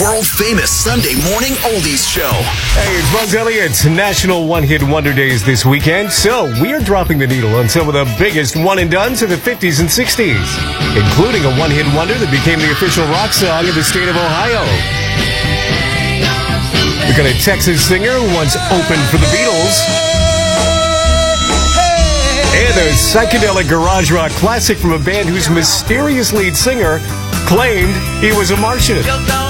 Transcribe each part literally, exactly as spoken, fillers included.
world-famous Sunday morning oldies show. Hey, it's Buzz Elliott's National One Hit Wonder Days this weekend, so we are dropping the needle on some of the biggest one-and-dones of the fifties and sixties, including a one-hit wonder that became the official rock song of the state of Ohio. We've got a Texas singer who once opened for the Beatles, and a psychedelic garage rock classic from a band whose mysterious lead singer claimed he was a Martian.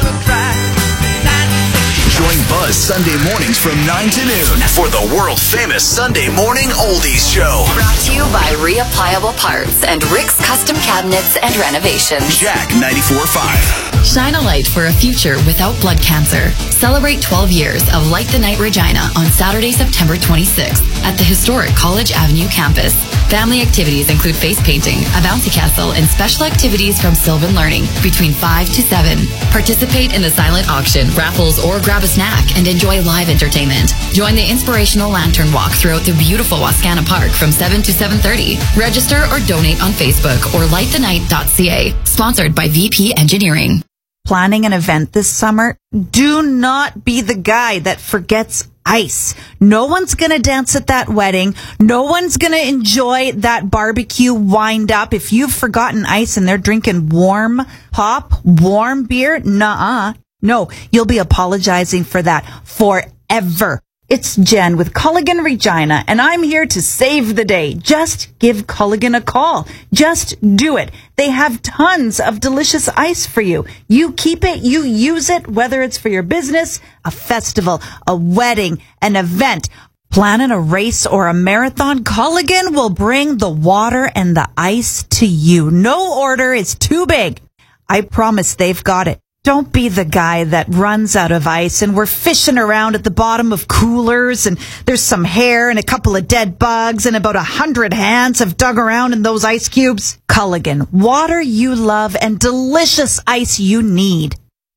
Join Buzz Sunday mornings from nine to noon for the world-famous Sunday Morning Oldies Show. Brought to you by Reapplicable Parts and Rick's Custom Cabinets and Renovations. Jack ninety-four point five. Shine a light for a future without blood cancer. Celebrate twelve years of Light the Night Regina on Saturday, September twenty-sixth at the historic College Avenue campus. Family activities include face painting, a bouncy castle, and special activities from Sylvan Learning between five to seven. Participate in the silent auction, raffles, or grab a snack and enjoy live entertainment. Join the inspirational lantern walk throughout the beautiful Wascana Park from seven to seven thirty. Register or donate on Facebook or light the night dot c a. Sponsored by V P Engineering. Planning an event this summer? Do not be the guy that forgets ice. No one's going to dance at that wedding. No one's going to enjoy that barbecue wind up if you've forgotten ice and they're drinking warm hop, warm beer. Nuh-uh. No, you'll be apologizing for that forever. It's Jen with Culligan Regina, and I'm here to save the day. Just give Culligan a call. Just do it. They have tons of delicious ice for you. You keep it, you use it, whether it's for your business, a festival, a wedding, an event, planning a race or a marathon. Culligan will bring the water and the ice to you. No order is too big. I promise they've got it. Don't be the guy that runs out of ice and we're fishing around at the bottom of coolers and there's some hair and a couple of dead bugs and about a hundred hands have dug around in those ice cubes. Culligan, water you love and delicious ice you need.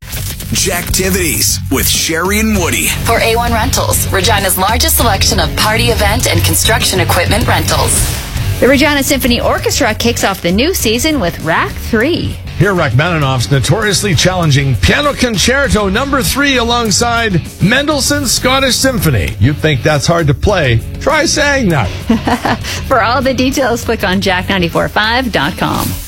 Jacktivities with Sherry and Woody. For A one Rentals, Regina's largest selection of party event and construction equipment rentals. The Regina Symphony Orchestra kicks off the new season with Rack three. Hear Rachmaninoff's notoriously challenging Piano Concerto number three alongside Mendelssohn's Scottish Symphony. You think that's hard to play? Try saying that. For all the details, click on jack nine four five dot com.